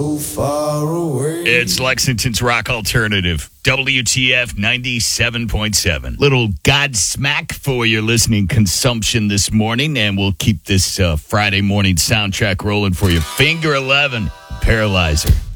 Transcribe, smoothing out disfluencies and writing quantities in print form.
Far away. It's Lexington's Rock Alternative, WTF 97.7. Little Godsmack for your listening consumption this morning, and we'll keep this Friday morning soundtrack rolling for you. Finger 11, Paralyzer.